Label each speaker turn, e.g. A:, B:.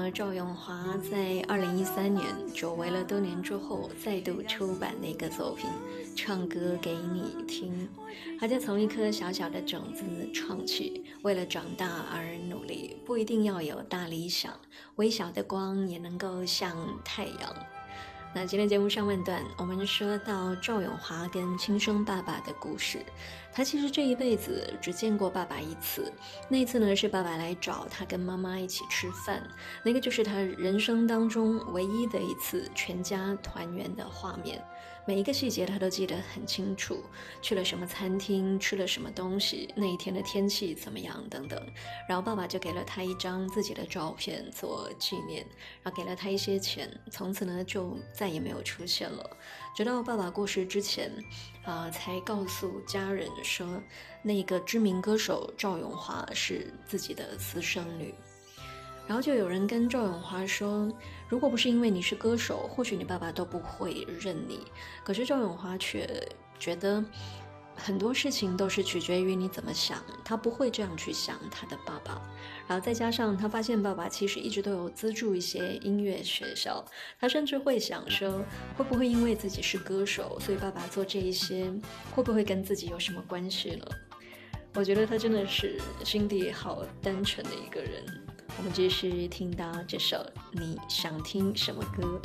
A: 了赵咏华在2013年久违了多年之后再度出版的一个作品《唱歌给你听》。他就从一颗小小的种子唱起，为了长大而努力，不一定要有大理想，微小的光也能够像太阳。那今天节目上半段，我们说到赵咏华跟亲生爸爸的故事。他其实这一辈子只见过爸爸一次，那一次呢是爸爸来找他跟妈妈一起吃饭，那个就是他人生当中唯一的一次全家团圆的画面。每一个细节他都记得很清楚，去了什么餐厅，吃了什么东西，那一天的天气怎么样等等。然后爸爸就给了他一张自己的照片做纪念，然后给了他一些钱，从此呢就再也没有出现了。直到爸爸过世之前才告诉家人说那个知名歌手赵咏华是自己的私生女。然后就有人跟赵咏华说，如果不是因为你是歌手，或许你爸爸都不会认你。可是赵咏华却觉得很多事情都是取决于你怎么想，他不会这样去想他的爸爸。然后再加上他发现爸爸其实一直都有资助一些音乐学校，他甚至会想说，会不会因为自己是歌手，所以爸爸做这一些会不会跟自己有什么关系呢？我觉得他真的是心地好单纯的一个人。我们继续听到这首你想听什么歌。